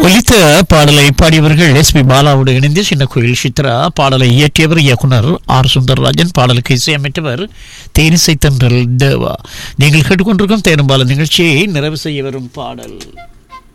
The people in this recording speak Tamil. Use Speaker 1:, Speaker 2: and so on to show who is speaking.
Speaker 1: ஒலித்த பாடலை பாடியவர்கள் எஸ் பி பாலாவோடு இணைந்து சின்ன கோயில் சித்ரா. பாடலை இயற்றியவர் இயக்குனர் ஆர் சுந்தரராஜன். பாடலுக்கு இசையமைத்தவர் தேனிசை தென்றல் தேவா. நீங்கள் கேட்டுக்கொண்டிருக்கும் தேனும்பால நிகழ்ச்சியை நிறைவு செய்ய வரும் பாடல்